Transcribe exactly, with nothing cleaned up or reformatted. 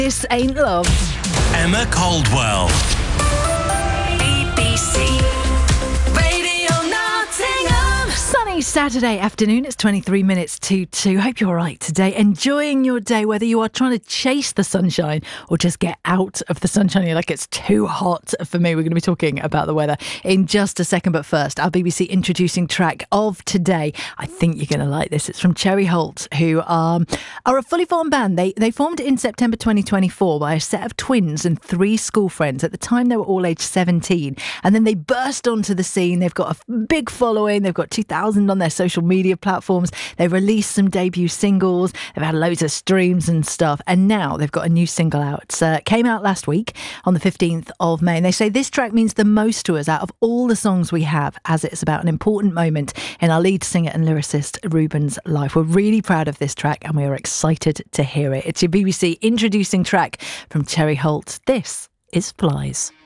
This Ain't Love. Emma Caldwell. B B C Radio Nottingham. Sunny Saturday afternoon. It's twenty-three minutes to two. Hope you're all right today. Enjoying your day, whether you are trying to chase the sunshine or just get out of the sunshine. You're like, it's too hot for me. We're going to be talking about the weather in just a second. But first, our B B C introducing track of today. I think you're going to like this. It's from Cherry Holt, who um, are a fully formed band. They, they formed in September twenty twenty-four by a set of twins and three school friends. At the time, they were all aged seventeen. And then they burst onto the scene. They've got a big following. They've got two thousand on their social media platforms. They released some debut singles. They've had loads of streams and stuff. And now they've got a new single out. It uh, came out last week on the fifteenth of May. And they say this track means the most to us out of all the songs we have, as it's about an important moment in our lead singer and lyricist Ruben's life. We're really proud of this track and we are excited to hear it. It's your B B C introducing track from Cherry Holt. This is Flies.